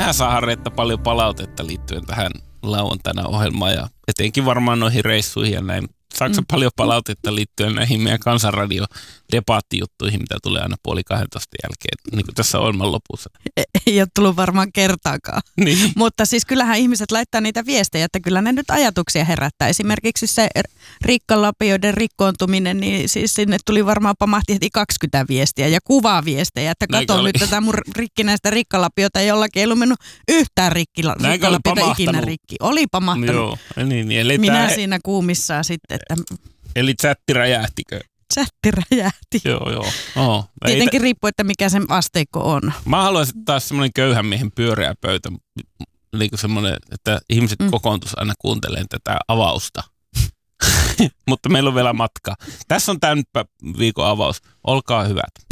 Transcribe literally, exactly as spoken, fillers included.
Mähän saa Harrietta paljon palautetta liittyen tähän lauantaina ohjelmaan ja etenkin varmaan noihin reissuihin ja näin. Saatko mm. paljon palautetta liittyen näihin meidän Kansanradio-debaattijuttuihin, mitä tulee aina puoli kahdentoista jälkeen, niin kuin tässä ohjelman lopussa? Ei ole tullut varmaan kertaakaan. Niin. Mutta siis kyllähän ihmiset laittaa niitä viestejä, että kyllä ne nyt ajatuksia herättää. Esimerkiksi se rikkalapioiden rikkoontuminen, niin siis sinne tuli varmaan pamahti heti kaksikymmentä viestiä ja kuvaviestejä, että kato nyt tätä mun rikkinäistä rikkalapiota, jollakin ei ollut mennyt yhtään rikkila- rikkalapiota ikinä rikki. Oli pamahtanut. Joo, niin, niin. Eli Minä tää... siinä kuumissaan sitten, että... Eli chatti räjähtikö? Chatti räjähti. Joo, joo. Oho. Tietenkin riippuu, että mikä sen asteikko on. Mä haluaisin taas semmoinen köyhän miehen pyöreä pöytä, niin kuin semmoinen, että ihmiset mm. kokoontus aina kuuntelemaan tätä avausta. Mutta meillä on vielä matkaa. Tässä on tämä nyt viikon avaus. Olkaa hyvät.